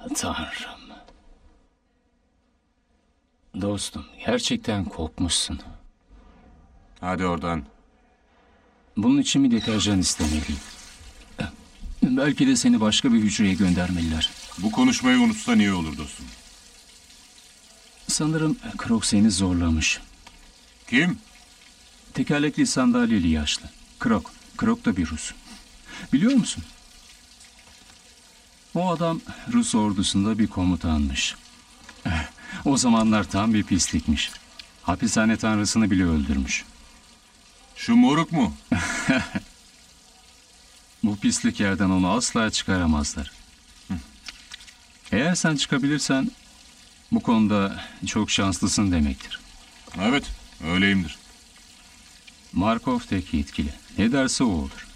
Tanrım. Dostum, gerçekten korkmuşsun. Hadi oradan. Bunun için bir deterjan istemeliyim. Belki de seni başka bir hücreye göndermeliler. Bu konuşmayı unutsan iyi olur dostum. Sanırım Krok seni zorlamış. Kim? Tekerlekli sandalyeli yaşlı. Krok. Krok da bir Rus. Biliyor musun? O adam Rus ordusunda bir komutanmış. O zamanlar tam bir pislikmiş. Hapishane tanrısını bile öldürmüş. Şu moruk mu? Bu pislik yerden onu asla çıkaramazlar. Eğer sen çıkabilirsen bu konuda çok şanslısın demektir. Evet, öyleyimdir. Markov tek yetkili. Ne derse o olur.